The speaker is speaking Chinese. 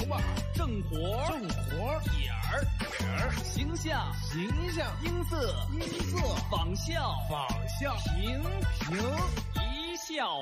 吧， 正活点儿形象音色仿效评一笑。